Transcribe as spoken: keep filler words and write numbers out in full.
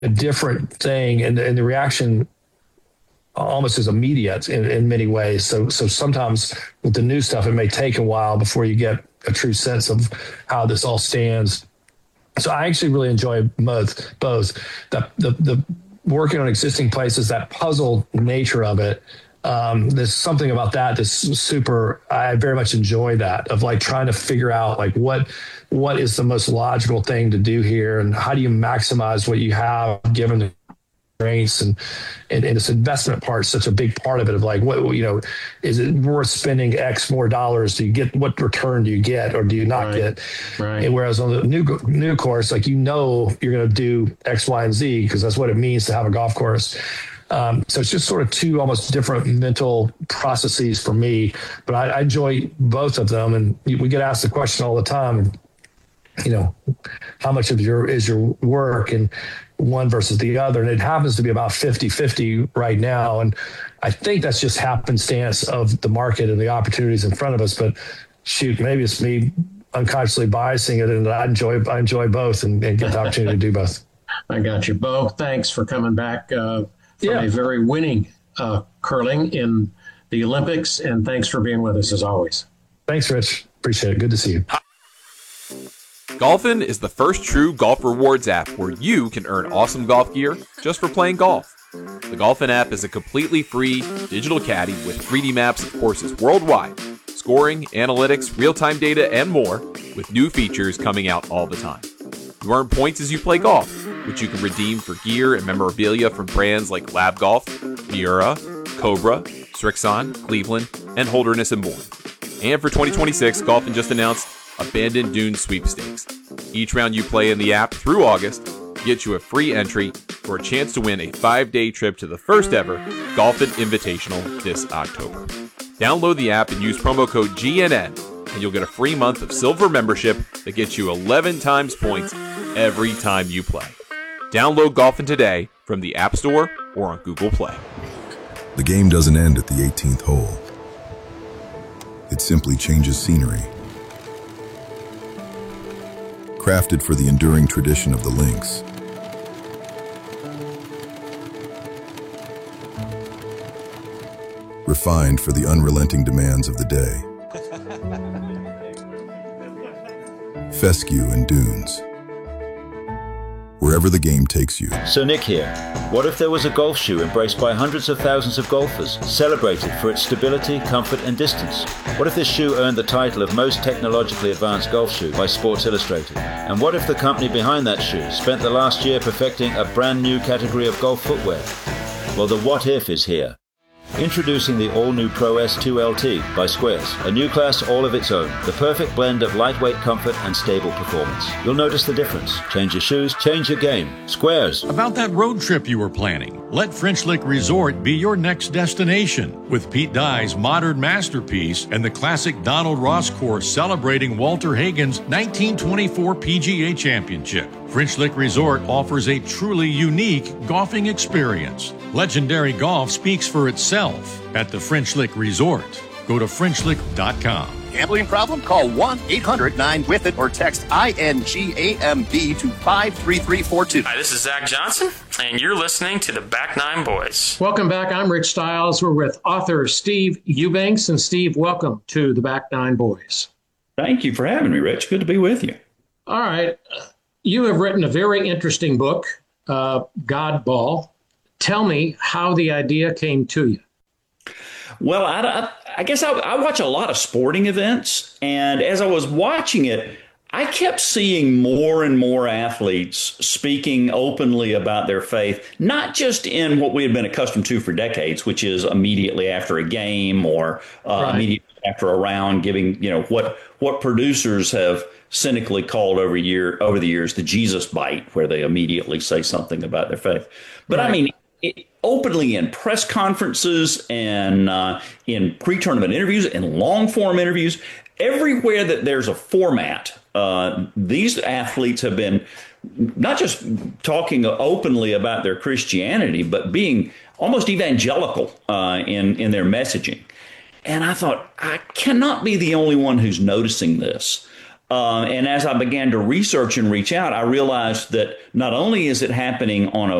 a different thing, and, and the reaction almost is immediate in, in many ways. So, so sometimes with the new stuff, it may take a while before you get a true sense of how this all stands. So I actually really enjoy both. Both the the, the working on existing places, that puzzle nature of it. Um, there's something about that that's super. I very much enjoy that, of like trying to figure out like what what is the most logical thing to do here, and how do you maximize what you have given the constraints, and, and and this investment part is such a big part of it, of like, what, you know, is it worth spending X more dollars? Do you get, what return do you get, or do you not right. get? Right. And whereas on the new new course, like, you know, you're going to do X, Y, and Z, because that's what it means to have a golf course. Um, so it's just sort of two almost different mental processes for me, but I, I enjoy both of them. And we get asked the question all the time, you know, how much of your is your work, and one versus the other. And it happens to be about fifty fifty right now. And I think that's just happenstance of the market and the opportunities in front of us. But shoot, maybe it's me unconsciously biasing it, and I enjoy I enjoy both, and, and get the opportunity to do both. I got you, Bo. Thanks for coming back uh, from yeah. a very winning uh, curling in the Olympics. And thanks for being with us as always. Thanks, Rich. Appreciate it. Good to see you. Golfin is the first true golf rewards app where you can earn awesome golf gear just for playing golf. The Golfin app is a completely free digital caddy with three D maps of courses worldwide, scoring, analytics, real-time data, and more, with new features coming out all the time. You earn points as you play golf, which you can redeem for gear and memorabilia from brands like Lab Golf, Miura, Cobra, Strixon, Cleveland, and Holderness and more. And for twenty twenty-six, Golfin just announced Abandoned Dunes Sweepstakes. Each round you play in the app through August gets you a free entry for a chance to win a five-day trip to the first ever Golfin Invitational this October. Download the app and use promo code G N N, and you'll get a free month of silver membership that gets you eleven times points every time you play. Download Golfin today from the App Store or on Google Play. The game doesn't end at the eighteenth hole. It simply changes scenery. Crafted for the enduring tradition of the links. Refined for the unrelenting demands of the day. Fescue and dunes. Wherever the game takes you. So Nick here. What if there was a golf shoe embraced by hundreds of thousands of golfers, celebrated for its stability, comfort, and distance? What if this shoe earned the title of most technologically advanced golf shoe by Sports Illustrated? And what if the company behind that shoe spent the last year perfecting a brand new category of golf footwear? Well, the what if is here. Introducing the all-new Pro S two L T by Squares, a new class all of its own, the perfect blend of lightweight comfort and stable performance. You'll notice the difference. Change your shoes, change your game. Squares. About that road trip you were planning, let French Lick Resort be your next destination. With Pete Dye's modern masterpiece and the classic Donald Ross course celebrating Walter Hagen's nineteen twenty-four P G A Championship, French Lick Resort offers a truly unique golfing experience. Legendary golf speaks for itself at the French Lick Resort. Go to French Lick dot com. Gambling problem? Call one eight hundred nine with it or text I N G A M B to five three three four two. Hi, this is Zach Johnson, and you're listening to the Back Nine Boys. Welcome back. I'm Rich Stiles. We're with author Steve Eubanks. And Steve, welcome to the Back Nine Boys. Thank you for having me, Rich. Good to be with you. All right. You have written a very interesting book, uh, God Ball. Tell me how the idea came to you. Well, I, I, I guess I, I watch a lot of sporting events, and as I was watching it, I kept seeing more and more athletes speaking openly about their faith, not just in what we had been accustomed to for decades, which is immediately after a game or uh, right. immediately after a round, giving, you know, what what producers have cynically called over year over the years the Jesus bite, where they immediately say something about their faith. But right. I mean, it, openly in press conferences and uh, in pre-tournament interviews and long-form interviews, everywhere that there's a format, uh, these athletes have been not just talking openly about their Christianity, but being almost evangelical uh, in, in their messaging. And I thought, I cannot be the only one who's noticing this. Um, and as I began to research and reach out, I realized that not only is it happening on a